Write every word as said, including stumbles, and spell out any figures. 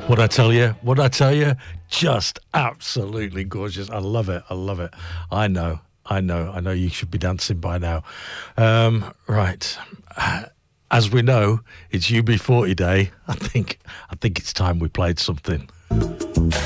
What I tell you, what I tell you, just absolutely gorgeous. I love it. I love it. I know, I know, I know you should be dancing by now. Um, right. As we know, it's U B forty day. I think, I think it's time we played something.